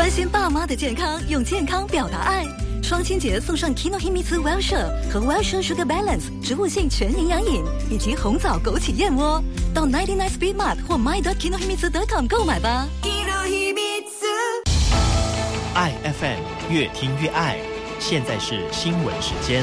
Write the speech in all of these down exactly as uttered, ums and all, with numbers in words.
关心爸妈的健康，用健康表达爱。双亲节送上 Kinohimitsu Welshire 和 Welshire Sugar Balance 植物性全营养饮，以及红枣枸杞燕窝。到 九十九 Speed Mart 或 my dot kinohimitsu dot com 购买吧。 爱 F M 越听越爱，现在是新闻时间。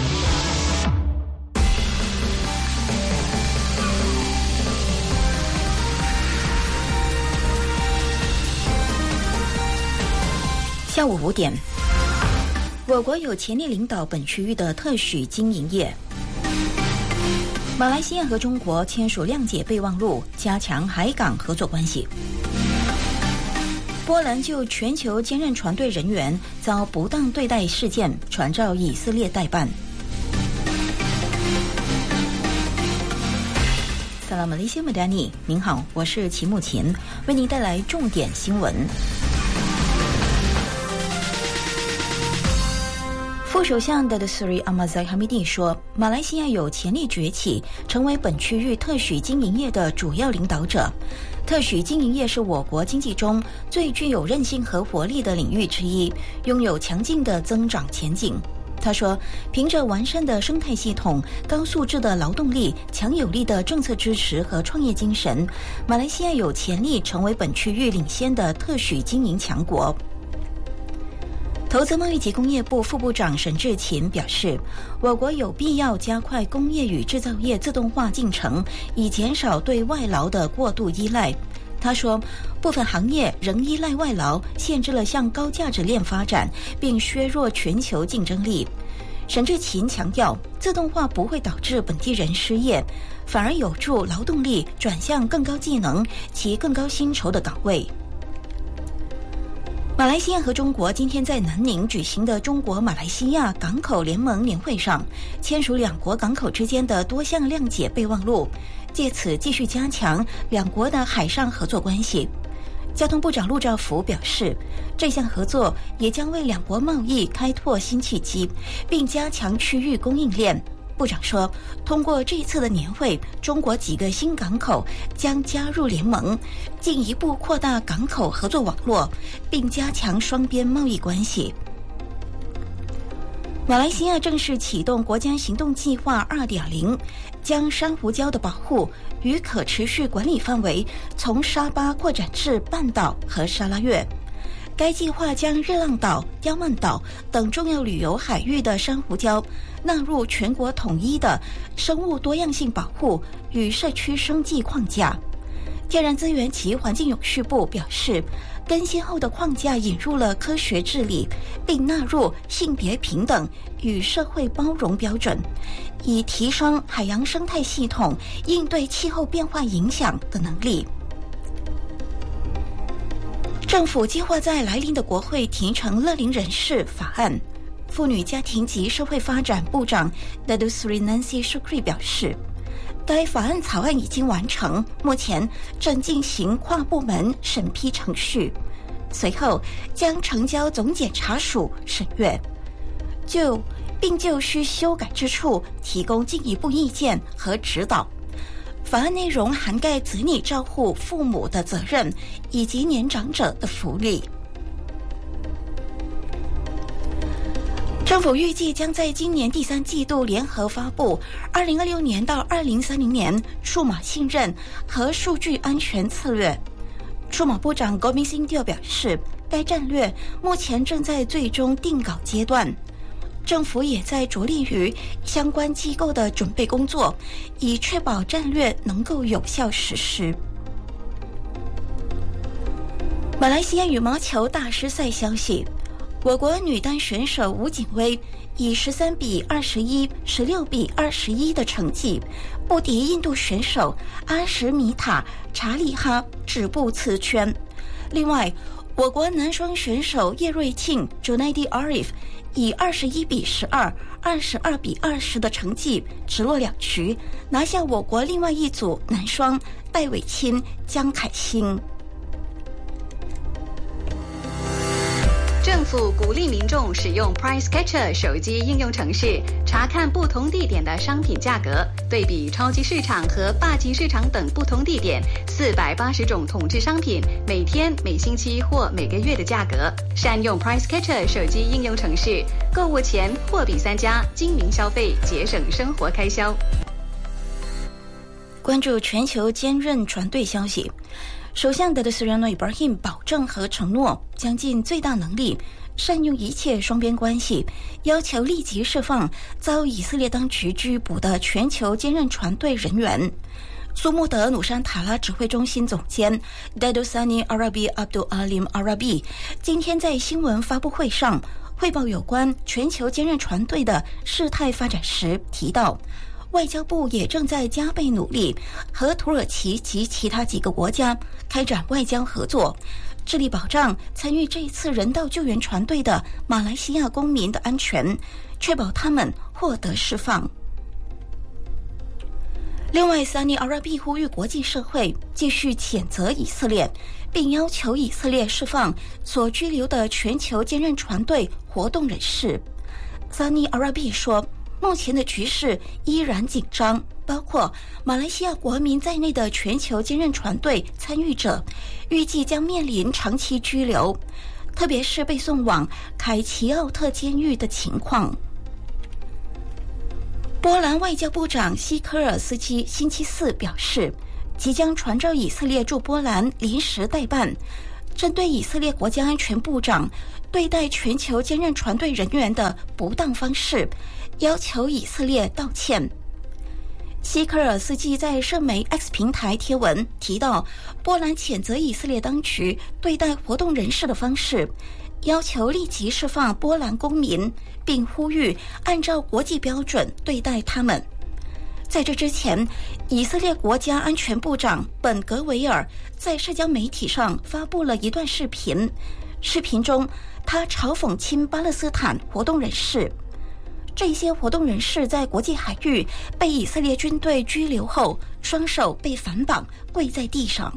下午五点，我国有潜力领导本区域的特许经营业。马来西亚和中国签署谅解备忘录，加强海港合作关系。波兰就全球兼任船队人员遭不当对待事件传召以色列代办。萨拉马利西马达尼，您好，我是齐木琴，为您带来重点新闻。副首相的 Sri Ahmad Hamidi 说，马来西亚有潜力崛起，成为本区域特许经营业的主要领导者。特许经营业是我国经济中最具有韧性和活力的领域之一，拥有强劲的增长前景。他说，凭着完善的生态系统、高素质的劳动力、强有力的政策支持和创业精神，马来西亚有潜力成为本区域领先的特许经营强国。投资贸易及工业部副部长沈志勤表示，我国有必要加快工业与制造业自动化进程，以减少对外劳的过度依赖。他说，部分行业仍依赖外劳，限制了向高价值链发展，并削弱全球竞争力。沈志勤强调，自动化不会导致本地人失业，反而有助劳动力转向更高技能及更高薪酬的岗位。马来西亚和中国今天在南宁举行的中国马来西亚港口联盟年会上，签署两国港口之间的多项谅解备忘录，借此继续加强两国的海上合作关系。交通部长陆兆福表示，这项合作也将为两国贸易开拓新契机，并加强区域供应链。部长说，通过这一次的年会，中国几个新港口将加入联盟，进一步扩大港口合作网络，并加强双边贸易关系。马来西亚正式启动国家行动计划 二点零， 将珊瑚礁的保护与可持续管理范围从沙巴扩展至半岛和沙拉越。该计划将热浪岛、刁曼岛等重要旅游海域的珊瑚礁纳入全国统一的生物多样性保护与社区生计框架。天然资源及环境永续部表示，更新后的框架引入了科学治理，并纳入性别平等与社会包容标准，以提升海洋生态系统应对气候变化影响的能力。政府计划在来临的国会提成乐龄人士法案。妇女家庭及社会发展部长 Datuk Seri Nancy Shukri 表示，该法案草案已经完成，目前正进行跨部门审批程序，随后将呈交总检察署审阅，就并就需修改之处提供进一步意见和指导。法案内容涵盖子女照护父母的责任以及年长者的福利。政府预计将在今年第三季度联合发布二零二六年到二零三零年数码信任和数据安全策略。数码部长 Gobind Singh 表示，该战略目前正在最终定稿阶段。政府也在着力于相关机构的准备工作，以确保战略能够有效实施。马来西亚羽毛球大师赛消息，我国女单选手吴景薇以十三比二十一、十六比二十一的成绩不敌印度选手阿什米塔查利哈，止步次圈。另外，我国男双选手叶瑞庆 Junaidi Arif 以二十一比十二、二十二比二十的成绩直落两局，拿下我国另外一组男双戴伟钦、江凯欣。 正府鼓励民众使用 Price Catcher 手机应用程式，查看不同地点的商品价格，对比超级市场和霸级市场等不同地点四百八十种统制商品每天、每星期或每个月的价格。善用 Price Catcher 手机应用程式，购物前货比三家，精明消费，节省生活开销。 关注全球坚韧船队消息，首相德德斯瑞诺伊布拉欣保证和承诺将尽最大能力善用一切双边关系，要求立即释放遭以色列当局拘捕的全球坚韧船队人员。苏穆德努山塔拉指挥中心总监 Dadosani Arabi Abdul Alim Arabi 今天在新闻发布会上汇报有关全球坚韧船队的事态发展时提到，外交部也正在加倍努力和土耳其及其他几个国家开展外交合作，致力保障参与这次人道救援船队的马来西亚公民的安全，确保他们获得释放。另外，萨尼阿拉比呼吁国际社会继续谴责以色列，并要求以色列释放所拘留的全球坚韧船队活动人士。萨尼阿拉比说，目前的局势依然紧张，包括马来西亚国民在内的全球坚韧船队参与者预计将面临长期拘留，特别是被送往凯奇奥特监狱的情况。波兰外交部长西科尔斯基星期四表示，即将传召以色列驻波兰临时代办，针对以色列国家安全部长对待全球坚韧船队人员的不当方式，要求以色列道歉。西科尔斯基在社媒 X 平台贴文提到，波兰谴责以色列当局对待活动人士的方式，要求立即释放波兰公民，并呼吁按照国际标准对待他们。在这之前，以色列国家安全部长本格维尔在社交媒体上发布了一段视频，视频中他嘲讽亲巴勒斯坦活动人士。这些活动人士在国际海域被以色列军队拘留后，双手被反绑，跪在地上。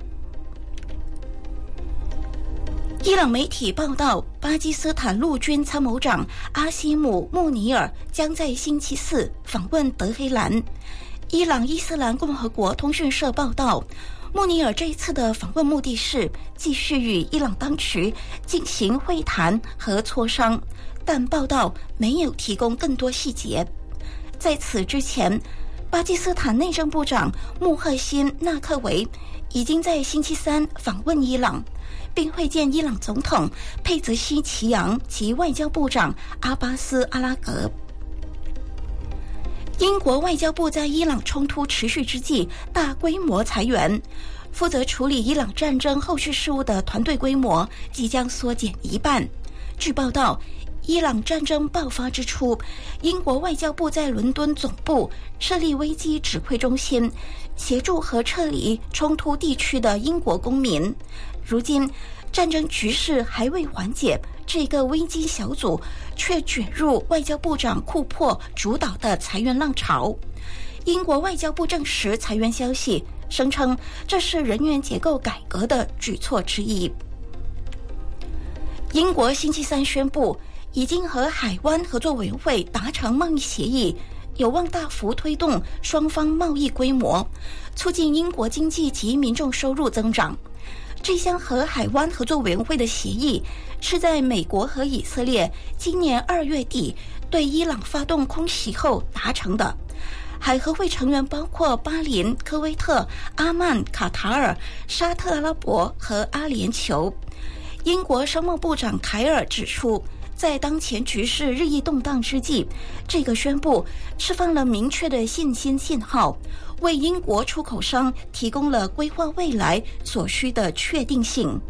伊朗媒体报道，巴基斯坦陆军参谋长阿西姆·穆尼尔将在星期四访问德黑兰。伊朗伊斯兰共和国通讯社报道，穆尼尔这一次的访问目的是继续与伊朗当局进行会谈和磋商，但报道没有提供更多细节。在此之前，巴基斯坦内政部长穆赫辛·纳克维已经在星期三访问伊朗，并会见伊朗总统佩泽希奇扬及外交部长阿巴斯·阿拉格。英国外交部在伊朗冲突持续之际大规模裁员，负责处理伊朗战争后续事务的团队规模即将缩减一半。据报道，伊朗战争爆发之初，英国外交部在伦敦总部设立危机指挥中心，协助和撤离冲突地区的英国公民。如今战争局势还未缓解，这个危机小组却卷入外交部长库珀主导的裁员浪潮。英国外交部证实裁员消息，声称这是人员结构改革的举措之一。英国星期三宣布，已经和海湾合作委员会达成贸易协议，有望大幅推动双方贸易规模，促进英国经济及民众收入增长。这项和海湾合作委员会的协议是在美国和以色列今年二月底对伊朗发动空袭后达成的。海合会成员包括巴林、科威特、阿曼、卡塔尔、沙特阿拉伯和阿联酋。英国商务部长凯尔指出，在当前局势日益动荡之际，这个宣布释放了明确的信心信号，为英国出口商提供了规划未来所需的确定性。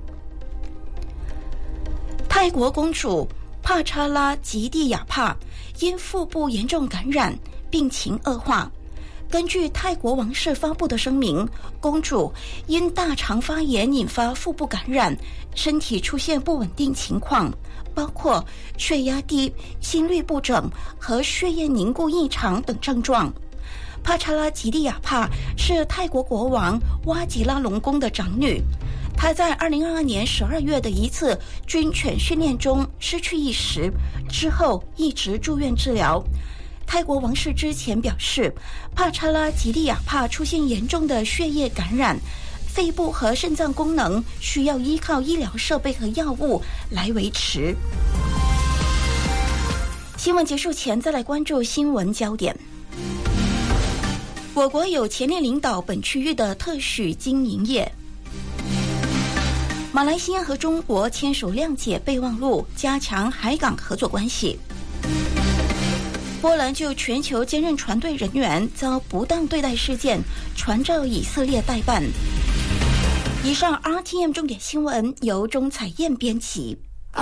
泰国公主帕查拉吉蒂亚帕因腹部严重感染，病情恶化。根据泰国王室发布的声明，公主因大肠发炎引发腹部感染，身体出现不稳定情况，包括血压低、心律不整和血液凝固异常等症状。帕查拉吉蒂亚帕是泰国国王哇吉拉隆功的长女， 他在二零二二年十二月的一次军犬训练中失去意识，之后一直住院治疗。泰国王室之前表示，帕查拉吉利亚帕出现严重的血液感染，肺部和肾脏功能需要依靠医疗设备和药物来维持。新闻结束前，再来关注新闻焦点。我国有前列领导本区域的特许经营业。马来西亚和中国签署谅解备忘录，加强海港合作关系。波兰就全球兼任船队人员遭不当对待事件传召以色列代办。以上 R T M 重点新闻由钟彩燕编辑。